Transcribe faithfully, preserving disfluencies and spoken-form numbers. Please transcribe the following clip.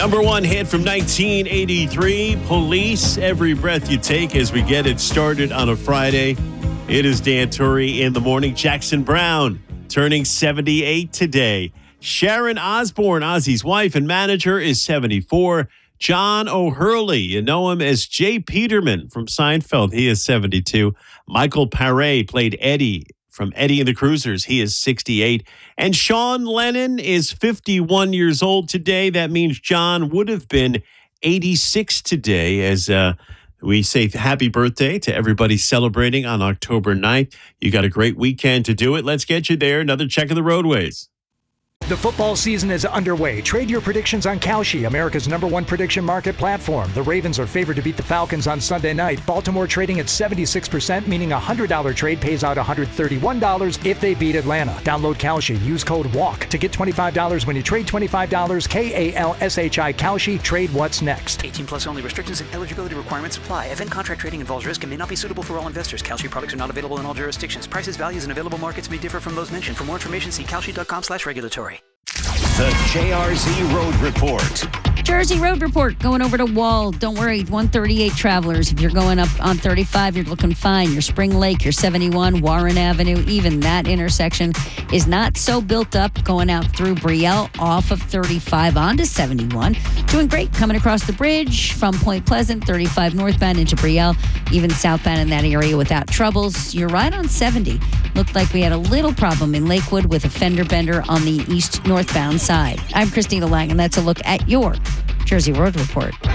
Number one hit from nineteen eighty-three, Police, Every Breath You Take, as we get it started on a Friday. It is Dan Turry in the morning. Jackson Brown turning seventy-eight today. Sharon Osbourne, Ozzy's wife and manager, is seventy-four. John O'Hurley, you know him as Jay Peterman from Seinfeld. He is seventy-two. Michael Paré played Eddie from Eddie and the Cruisers. He is sixty-eight. And Sean Lennon is fifty-one years old today. That means John would have been eighty-six today, as uh, we say happy birthday to everybody celebrating on October ninth. You got a great weekend to do it. Let's get you there. Another check of the roadways. The football season is underway. Trade your predictions on Kalshi, America's number one prediction market platform. The Ravens are favored to beat the Falcons on Sunday night. Baltimore trading at seventy-six percent, meaning a one hundred dollars trade pays out one hundred thirty-one dollars if they beat Atlanta. Download Kalshi. Use code WALK to get twenty-five dollars when you trade twenty-five dollars. K A L S H I Kalshi. Trade what's next. eighteen plus only. Restrictions and eligibility requirements apply. Event contract trading involves risk and may not be suitable for all investors. Kalshi products are not available in all jurisdictions. Prices, values, and available markets may differ from those mentioned. For more information, see kalshi.com slash regulatory. The J R Z Road Report. Jersey Road Report going over to Wall. Don't worry, one thirty-eight travelers. If you're going up on thirty-five, you're looking fine. Your Spring Lake, your seventy-one, Warren Avenue, even that intersection is not so built up. Going out through Brielle, off of thirty-five onto seventy-one. Doing great. Coming across the bridge from Point Pleasant, thirty-five northbound into Brielle, even southbound in that area without troubles. You're right on seventy. Looked like we had a little problem in Lakewood with a fender bender on the east northbound side. I'm Christina Lang, and that's a look at your Jersey Road Report.